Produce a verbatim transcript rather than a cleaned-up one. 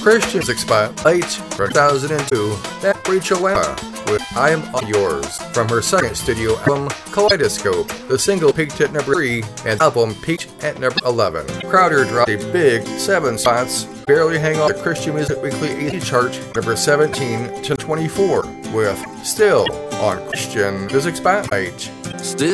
Christian Music Spotlight for two thousand two, that Rachel Anna with I Am All Yours from her second studio album Kaleidoscope. The single peaked at number three and the album peaked at number eleven. Crowder dropped a big seven spots, barely hang on the Christian Music Weekly A C chart, number seventeen to twenty-four, with Still on Christian Music Spotlight. Still